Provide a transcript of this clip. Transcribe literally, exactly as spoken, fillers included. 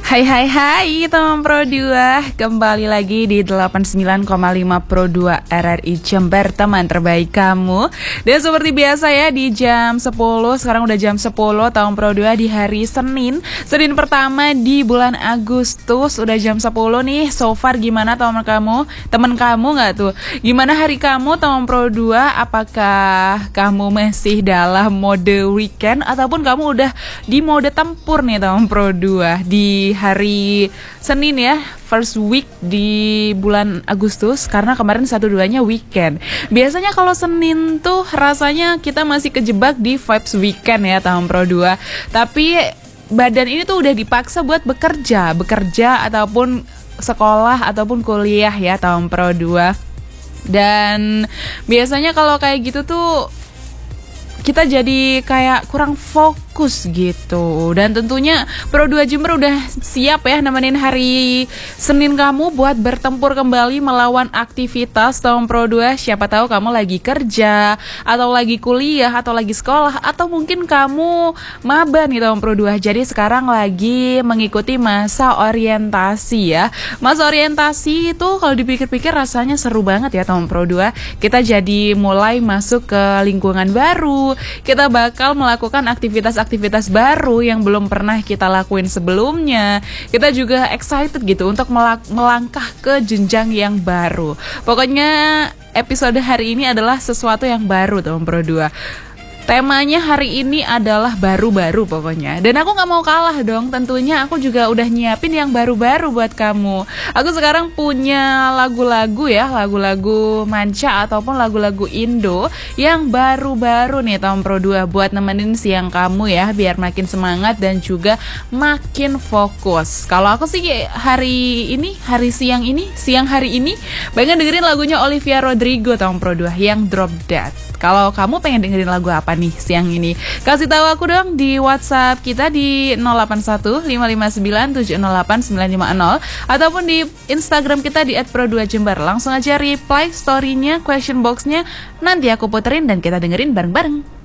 Hai hai hai teman Pro dua, kembali lagi di delapan puluh sembilan koma lima Pro dua R R I Jember, teman terbaik kamu. Dan seperti biasa ya, di jam sepuluh, sekarang udah jam sepuluh tahun Pro dua di hari Senin Senin pertama di bulan Agustus, udah jam sepuluh nih. So far gimana teman kamu? Teman kamu gak tuh? Gimana hari kamu teman Pro dua? Apakah kamu masih dalam mode weekend ataupun kamu udah di mode tempur nih teman Pro dua di hari Senin ya, first week di bulan Agustus, karena kemarin satu duanya weekend. Biasanya kalau Senin tuh rasanya kita masih kejebak di vibes weekend ya tahun Pro dua. Tapi badan ini tuh udah dipaksa buat bekerja, bekerja ataupun sekolah ataupun kuliah ya tahun Pro dua. Dan biasanya kalau kayak gitu tuh kita jadi kayak kurang fokus gitu. Dan tentunya Pro dua Jember udah siap ya nemenin hari Senin kamu buat bertempur kembali melawan aktivitas tahun Pro dua. Siapa tahu kamu lagi kerja, atau lagi kuliah, atau lagi sekolah, atau mungkin kamu maba nih tahun Pro dua. Jadi sekarang lagi mengikuti masa orientasi ya. Masa orientasi itu kalau dipikir-pikir rasanya seru banget ya tahun Pro dua. Kita jadi mulai masuk ke lingkungan baru. Kita bakal melakukan aktivitas-aktivitas baru yang belum pernah kita lakuin sebelumnya. Kita juga excited gitu untuk melak- melangkah ke jenjang yang baru. Pokoknya episode hari ini adalah sesuatu yang baru tahun Pro dua. Temanya hari ini adalah baru-baru pokoknya. Dan aku gak mau kalah dong. Tentunya aku juga udah nyiapin yang baru-baru buat kamu. Aku sekarang punya lagu-lagu ya, lagu-lagu manca ataupun lagu-lagu Indo yang baru-baru nih tahun Pro dua, buat nemenin siang kamu ya, biar makin semangat dan juga makin fokus. Kalau aku sih hari ini, hari siang ini, siang hari ini pengen dengerin lagunya Olivia Rodrigo tahun Pro dua yang Drop That. Kalau kamu pengen dengerin lagu apa nih siang ini? Kasih tahu aku dong di WhatsApp kita di nol delapan satu lima lima sembilan tujuh nol delapan sembilan lima nol ataupun di Instagram kita di et pro dua jember. Langsung aja reply story-nya, question box-nya, nanti aku puterin dan kita dengerin bareng-bareng.